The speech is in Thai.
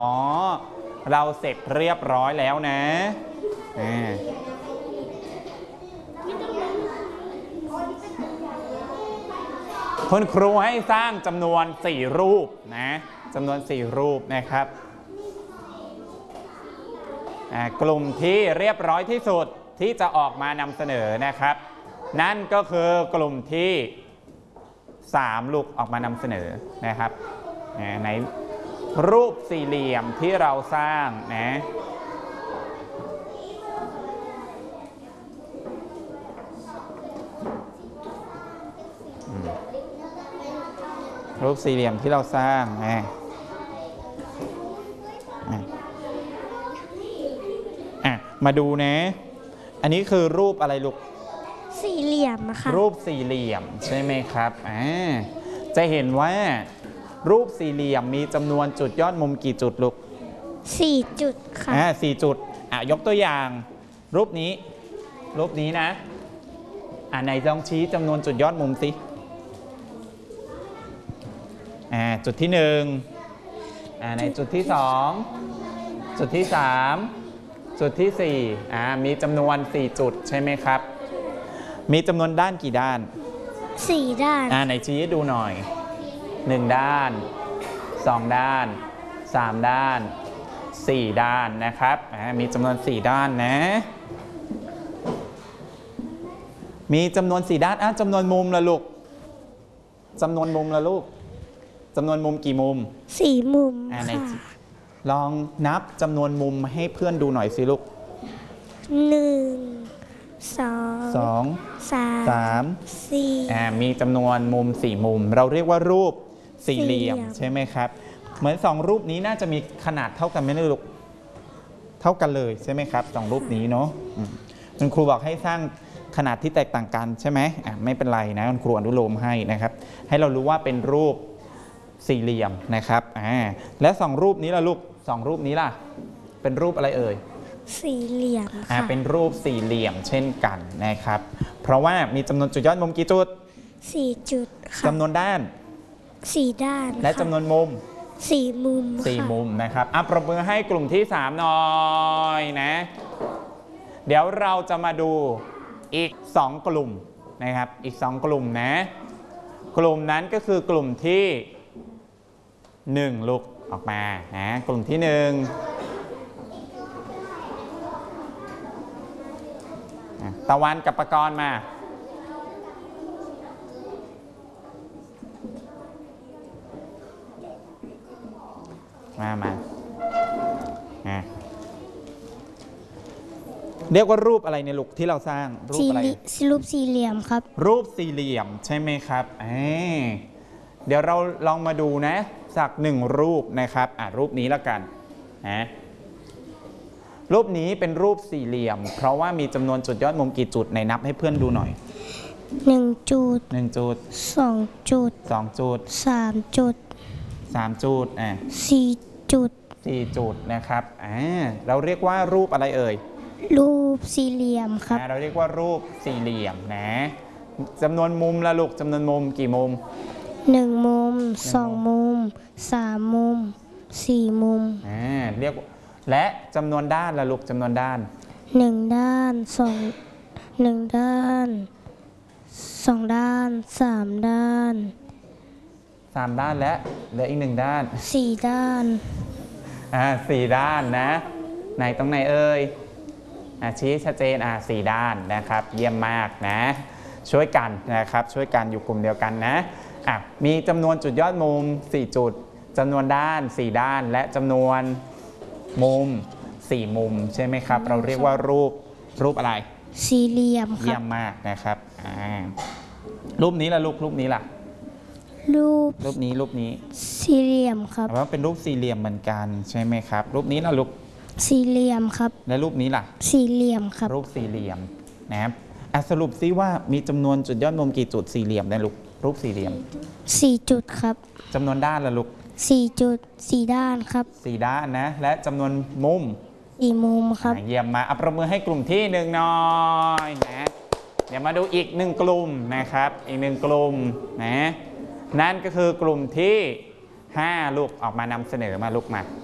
อ๋อเราเสร็จเรียบร้อยแล้วนะคุณครูให้สร้างจำนวน4รูปนะจำนวน4รูปนะครับกลุ่มที่เรียบร้อยที่สุดที่จะออกมานำเสนอนะครับนั่นก็คือกลุ่มที่3ลูกออกมานำเสนอนะครับในรูปสี่เหลี่ยมที่เราสร้างนะรูปสี่เหลี่ยมที่เราสร้างมาดูนะอันนี้คือรูปอะไรลูกสี่เหลี่ยมค่ะรูปสี่เหลี่ยมใช่ไหมครับจะเห็นว่ารูปสี่เหลี่ยมมีจำนวนจุดยอดมุมกี่จุดลูก 4 จุดค่ะ 4 จุดยกตัวอย่างรูปนี้นะไหนลองชี้จำนวนจุดยอดมุมสิจุดที่1ในจุดที่2จุดที่3จุดที่4มีจำนวน4จุดใช่ไหมครับมีจำนวนด้านกี่ด้าน 4 ด้านไหนชี้ให้ดูหน่อย1 ด้าน2 ด้าน3 ด้าน4 ด้านนะครับมีจำนวน4 ด้านนะมีจำนวน4 ด้านจำนวนมุมละลูกจำนวนมุมละลูกจำนวนมุมกี่มุม 4 มุมค่ะลองนับจำนวนมุมให้เพื่อนดูหน่อยสิลูก 1 2 3 4 มีจำนวนมุม4 มุมเราเรียกว่ารูปสี่เหลี่ยมใช่ไหมครับเหมือน2 รูปนี้น่าจะมีขนาดเท่ากันไหมลูกเท่ากันเลยใช่ไหมครับ2 รูปนี้เนาะคุณครูบอกให้สร้างขนาดที่แตกต่างกันใช่ไหมไม่เป็นไรนะคุณครูอนุโลมให้นะครับให้เรารู้ว่าเป็นรูปสี่เหลี่ยมนะครับและ2 รูปนี้ล่ะลูก2 รูปนี้ล่ะเป็นรูปอะไรเอ่ยสี่เหลี่ยมค่ะเป็นรูปสี่เหลี่ยมเช่นกันนะครับเพราะว่ามีจำนวนจุดยอดมุมกี่จุด 4 จุดค่ะจำนวนด้าน 4 ด้านและจำนวนมุม 4 มุม 4 มุมนะครับปรบมือให้กลุ่มที่3หน่อยนะเดี๋ยวเราจะมาดูอีก2 กลุ่มนะครับอีก2 กลุ่มนะกลุ่มนั้นก็คือกลุ่มที่1ลูกออกมานะกลุ่มที่1ตะวันกับปกรณ์มาเรียกว่ารูปอะไรในลูกที่เราสร้างรูปอะไรรูปสี่เหลี่ยมครับรูปสี่เหลี่ยมใช่ไหมครับเดี๋ยวเราลองมาดูนะสัก1 รูปนะครับรูปนี้ละกันนะรูปนี้เป็นรูปสี่เหลี่ยมเพราะว่ามีจำนวนจุดยอดมุมกี่จุดในนับให้เพื่อนดูหน่อย 1 จุด 1 จุด 2 จุด 2 จุด 3 จุด 3 จุด 4 จุด 4 จุดนะครับเราเรียกว่ารูปอะไรเอ่ยรูปสี่เหลี่ยมครับเราเรียกว่ารูปสี่เหลี่ยมนะจำนวนมุมละลูกจำนวนมุมกี่มุม 1 มุม2 มุม3 มุม4 มุมเรียกและจำนวนด้านละลูกจำนวนด้าน 1 ด้าน1 ด้าน2 ด้าน3 ด้าน 3 ด้านและเหลืออีก1 ด้าน 4 ด้าน 4 ด้านนะไหนตรงไหนเอ่ยชี้ชัดเจน4 ด้านนะครับเยี่ยมมากนะช่วยกันนะครับช่วยกันอยู่กลุ่มเดียวกันนะมีจำนวนจุดยอดมุม4 จุดจำนวนด้าน4 ด้านและจำนวนมุม4 มุมใช่ไหมครับเราเรียกว่ารูปอะไรสี่เหลี่ยมครับเยี่ยมมากนะครับรูปนี้ล่ะรูปนี้ล่ะรูปนี้สี่เหลี่ยมครับว่าเป็นรูปสี่เหลี่ยมเหมือนกันใช่ไหมครับรูปนี้ล่ะลูกสี่เหลี่ยมครับและรูปนี้ล่ะสี่เหลี่ยมครับรูปสี่เหลี่ยมนะครับสรุปซิว่ามีจำนวนจุดยอดมุมกี่จุดสี่เหลี่ยมได้ลูกรูปสี่เหลี่ยม 4 จุดครับจำนวนด้านละลูก 4 จุด4 ด้านครับ 4 ด้านนะและจำนวนมุม 4 มุมครับเยี่ยมมาปรบมือให้กลุ่มที่1หน่อยนะเดี๋ยวมาดูอีก1 กลุ่มนะครับอีก1 กลุ่มนะนั่นก็คือกลุ่มที่5ลูกออกมานำเสนอมาลูกมา